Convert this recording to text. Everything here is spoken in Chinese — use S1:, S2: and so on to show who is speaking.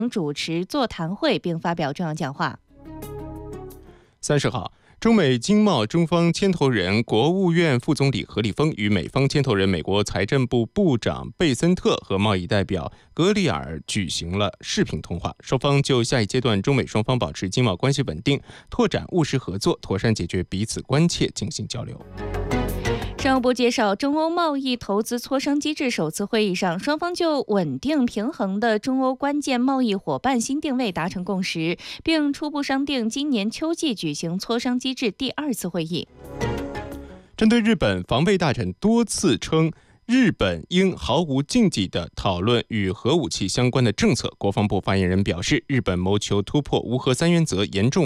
S1: 主持座谈会并发表重要讲话。
S2: 30号，中美经贸中方牵头人、国务院副总理何立峰与美方牵头人、美国财政部部长贝森特和贸易代表格里尔举行了视频通话，双方就下一阶段中美双方保持经贸关系稳定、拓展务实合作、妥善解决彼此关切进行交流。
S1: 商务部介绍，中欧贸易投资磋商机制首次会议上，双方就稳定平衡的中欧关键贸易伙伴新定位达成共识，并初步商定今年秋季举行磋商机制第2次会议。
S2: 针对日本防卫大臣多次称日本应毫无禁忌地讨论与核武器相关的政策，国防部发言人表示，日本谋求突破无核3原则，严重